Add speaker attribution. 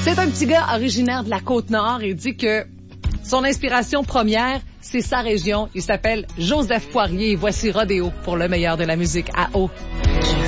Speaker 1: C'est un petit gars originaire de la Côte-Nord et dit que son inspiration première, c'est sa région. Il s'appelle Joseph Poirier. Voici Rodéo pour le meilleur de la musique à eau.